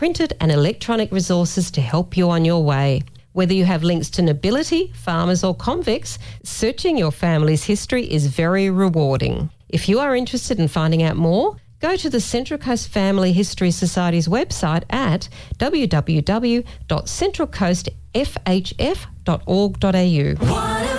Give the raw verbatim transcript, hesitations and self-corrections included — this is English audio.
printed and electronic resources to help you on your way. Whether you have links to nobility, farmers or convicts, searching your family's history is very rewarding. If you are interested in finding out more, go to the Central Coast Family History Society's website at w w w dot central coast f h f dot org dot a u.